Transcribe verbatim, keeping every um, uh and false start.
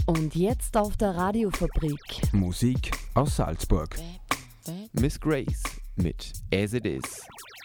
Und jetzt auf der Radiofabrik. Musik aus Salzburg. Miss Grace mit As It Is.